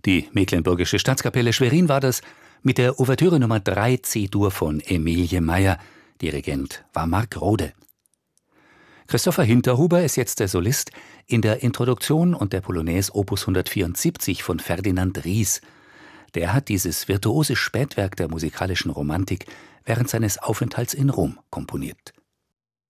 Die Mecklenburgische Staatskapelle Schwerin war das mit der Ouvertüre Nummer 3 C-Dur von Emilie Meyer. Dirigent war Marc Rode. Christopher Hinterhuber ist jetzt der Solist in der Introduktion und der Polonaise Opus 174 von Ferdinand Ries. Der hat dieses virtuose Spätwerk der musikalischen Romantik während seines Aufenthalts in Rom komponiert.